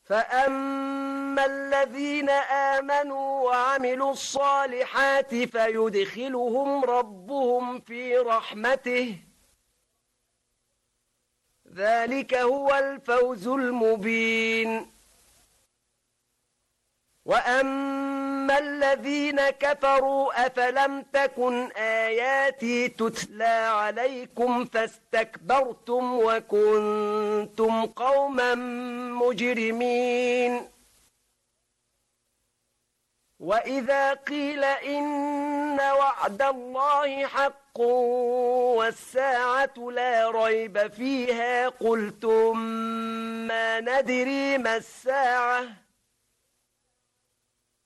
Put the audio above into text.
فأما الذين آمنوا وعملوا الصالحات فيدخلهم ربهم في رحمته، ذلك هو الفوز المبين. وأما الذين كفروا أفلم تكن آياتي تتلى عليكم فاستكبرتم وكنتم قوما مجرمين. وإذا قيل إن وعد الله حق والساعة لا ريب فيها قلتم ما ندري ما الساعة